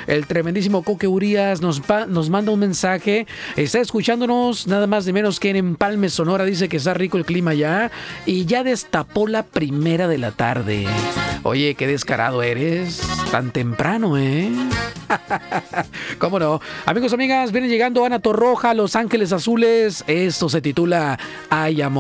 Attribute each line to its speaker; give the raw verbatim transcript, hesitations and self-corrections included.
Speaker 1: El tremendísimo Coque Urias nos, pa- nos manda un mensaje. Está escuchándonos nada más de menos que en Empalme, Sonora. Dice que está rico el clima ya. Y ya destapó la primera de la tarde. Oye, qué descarado eres. Tan temprano, ¿eh? ¿Cómo no? Amigos, amigas, vienen llegando Ana Torroja, Los Ángeles Azules. Esto se titula Ay, amor.